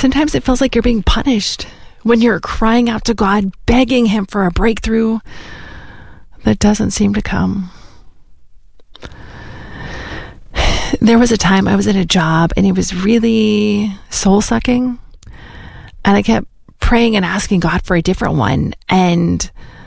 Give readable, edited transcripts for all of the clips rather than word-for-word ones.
Sometimes it feels like you're being punished when you're crying out to God, begging Him for a breakthrough that doesn't seem to come. There was a time I was in a job and it was really soul-sucking, and I kept praying and asking God for a different one, and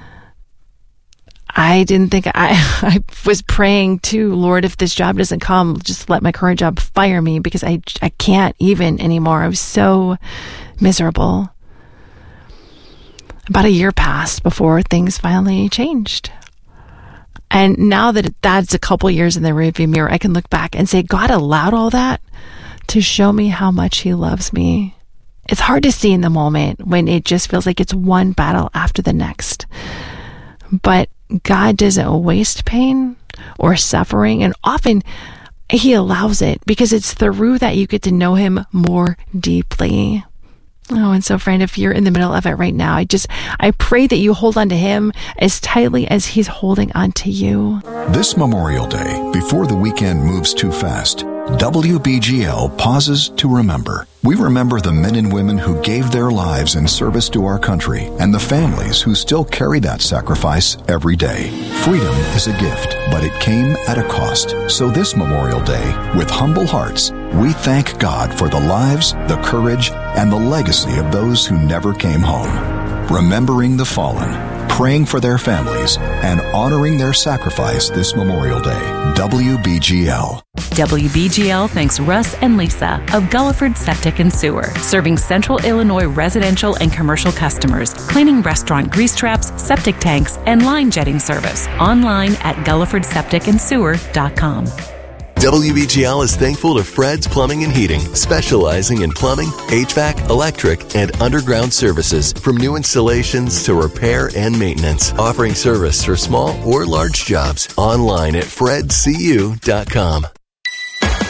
I didn't think I was praying too, Lord, if this job doesn't come, just let my current job fire me, because I can't even anymore. I was so miserable. About a year passed before things finally changed. And now that that's a couple years in the rearview mirror, I can look back and say, God allowed all that to show me how much He loves me. It's hard to see in the moment when it just feels like it's one battle after the next. But God doesn't waste pain or suffering, and often He allows it because it's through that you get to know Him more deeply. Oh, and so friend, if you're in the middle of it right now, I pray that you hold on to Him as tightly as He's holding on to you. This Memorial Day, before the weekend moves too fast, WBGL pauses to remember. We remember the men and women who gave their lives in service to our country and the families who still carry that sacrifice every day. Freedom is a gift, but it came at a cost. So this Memorial Day, with humble hearts, we thank God for the lives, the courage, and the legacy of those who never came home. Remembering the fallen, praying for their families, and honoring their sacrifice this Memorial Day. WBGL. WBGL thanks Russ and Lisa of Gulliford Septic and Sewer, serving Central Illinois residential and commercial customers, cleaning restaurant grease traps, septic tanks, and line jetting service. Online at GullifordSepticandSewer.com. WBGL is thankful to Fred's Plumbing and Heating, specializing in plumbing, HVAC, electric, and underground services, from new installations to repair and maintenance, offering service for small or large jobs. Online at FredCU.com.